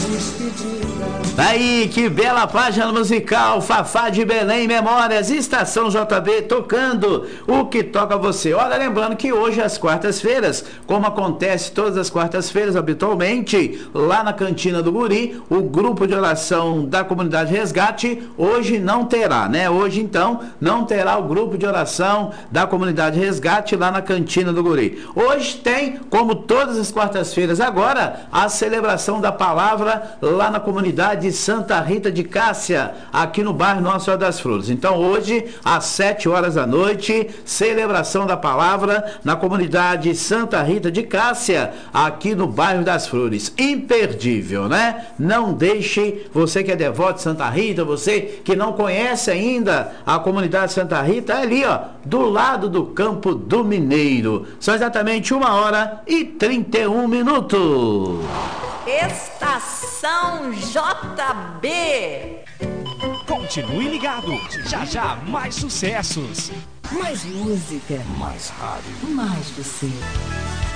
Aí, que bela página musical, Fafá de Belém Memórias, Estação JB tocando o que toca você. Olha, lembrando que hoje às quartas-feiras, como acontece todas as quartas-feiras habitualmente, lá na Cantina do Guri, o grupo de oração da Comunidade Resgate, hoje não terá, né? Hoje então não terá o grupo de oração da Comunidade Resgate lá na Cantina do Guri. Hoje tem, como todas as quartas-feiras agora, a celebração da palavra lá na comunidade Santa Rita de Cássia, aqui no bairro Nossa Senhora das Flores. Então hoje, às 7 horas da noite, celebração da palavra na comunidade Santa Rita de Cássia, aqui no bairro das Flores. Imperdível, né? Não deixe, você que é devoto de Santa Rita, você que não conhece ainda a comunidade Santa Rita, é ali, ó, do lado do Campo do Mineiro. São exatamente 1h31. Estação JB. Continue ligado. Já já mais sucessos. Mais música. Mais rádio. Mais você.